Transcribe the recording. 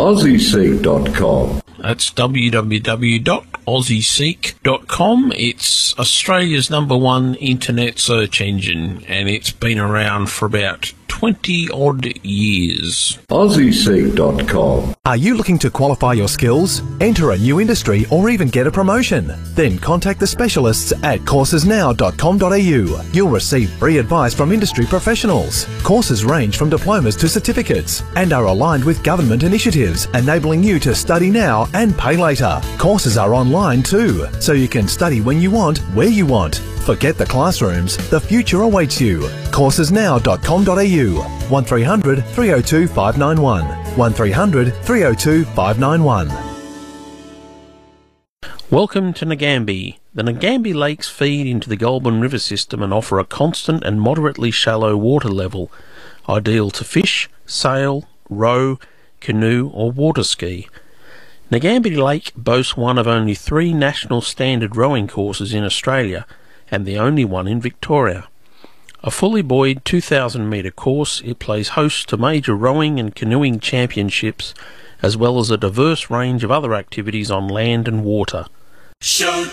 AussieSeek.com. That's www.aussieseek.com. It's Australia's #1 internet search engine, and it's been around for about 20-odd years. AussieSeek.com. Are you looking to qualify your skills, enter a new industry, or even get a promotion? Then contact the specialists at coursesnow.com.au. You'll receive free advice from industry professionals. Courses range from diplomas to certificates and are aligned with government initiatives, enabling you to study now and pay later. Courses are online too, so you can study when you want, where you want. Forget the classrooms, the future awaits you. Coursesnow.com.au. 1300 302 591. 1300 302 591. Welcome to Nagambie. The Nagambie Lakes feed into the Goulburn River system and offer a constant and moderately shallow water level, ideal to fish, sail, row, canoe or water ski. Nagambie Lake boasts one of only 3 national standard rowing courses in Australia, and the only one in Victoria. A fully buoyed 2,000 metre course, it plays host to major rowing and canoeing championships, as well as a diverse range of other activities on land and water. Show